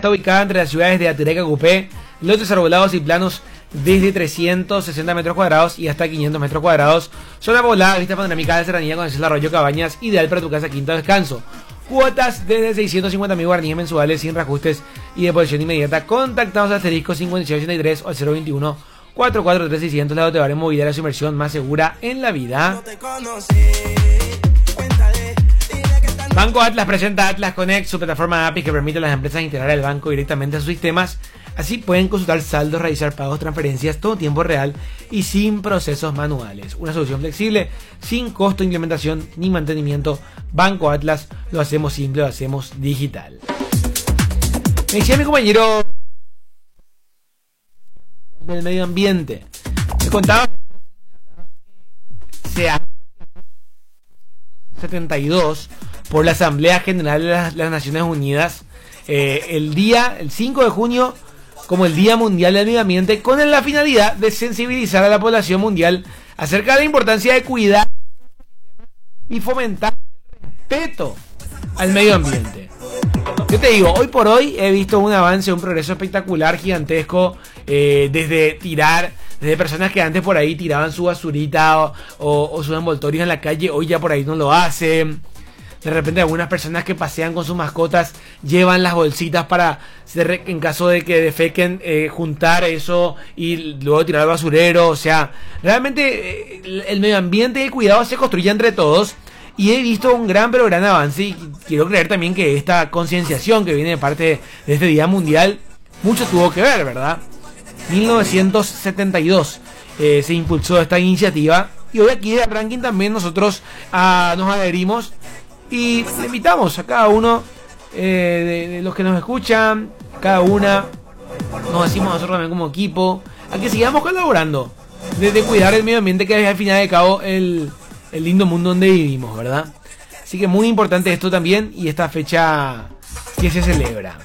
está ubicada entre las ciudades de Atiraca, Cupé, lotes arbolados y planos desde 360 metros cuadrados y hasta 500 metros cuadrados. Zona poblada, vista panorámica de serranía con acceso al arroyo Cabañas, ideal para tu casa quinta descanso. Cuotas desde 650.000 guaraníes mensuales sin reajustes y deposición inmediata. Contactamos al asterisco 5683 o al 021 443 la Dotebar Inmobiliaria, su inversión más segura en la vida. Banco Atlas presenta Atlas Connect, su plataforma de API que permite a las empresas integrar el banco directamente a sus sistemas. Así pueden consultar saldos, realizar pagos, transferencias, todo tiempo real y sin procesos manuales. Una solución flexible, sin costo de implementación ni mantenimiento. Banco Atlas, lo hacemos simple, lo hacemos digital. Me decía mi compañero del medio ambiente, me contaba se ha 72 por la Asamblea General de las Naciones Unidas el 5 de junio como el Día Mundial del Medio Ambiente, con la finalidad de sensibilizar a la población mundial acerca de la importancia de cuidar y fomentar el respeto al medio ambiente. Yo te digo, hoy por hoy he visto un avance, un progreso espectacular, gigantesco, desde personas que antes por ahí tiraban su basurita o sus envoltorios en la calle, hoy ya por ahí no lo hacen. De repente algunas personas que pasean con sus mascotas llevan las bolsitas para, en caso de que defequen, juntar eso y luego tirar al basurero. O sea, realmente el medio ambiente y el cuidado se construye entre todos. Y he visto un gran pero gran avance, y quiero creer también que esta concienciación que viene de parte de este Día Mundial mucho tuvo que ver, ¿verdad? 1972 se impulsó esta iniciativa, y hoy aquí de ranking también nosotros nos adherimos y le invitamos a cada uno de los que nos escuchan, cada una, nos decimos nosotros también como equipo, a que sigamos colaborando de cuidar el medio ambiente, que es al final de cabo el lindo mundo donde vivimos, ¿verdad? Así que muy importante esto también, y esta fecha que se celebra.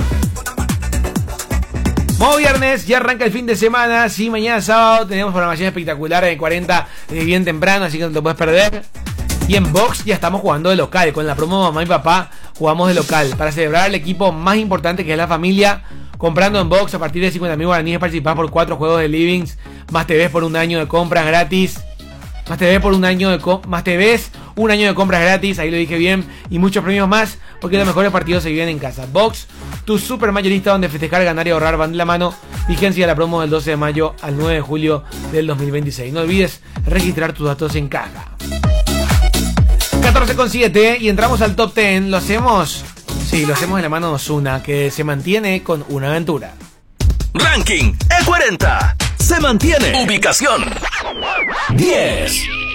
Modo viernes, ya arranca el fin de semana. Sí, mañana sábado tenemos programación espectacular en 40 bien temprano, así que no te puedes perder. Y en box ya estamos jugando de local, con la promo Mamá y Papá jugamos de local, para celebrar el equipo más importante, que es la familia. Comprando en box a partir de 50.000 guaraníes participás por 4 juegos de livings, más TVs por un año de compras gratis. Más TVs por un año un año de compras gratis, ahí lo dije bien, y muchos premios más, porque los mejores partidos se viven en casa. Box, tu super mayorista donde festejar, ganar y ahorrar van de la mano. Vigencia de la promo del 12 de mayo al 9 de julio del 2026. No olvides registrar tus datos en caja. 14,7 y entramos al top 10. Lo hacemos, sí, lo hacemos de la mano de Ozuna, que se mantiene con una aventura. Ranking E40 se mantiene. Ubicación 10.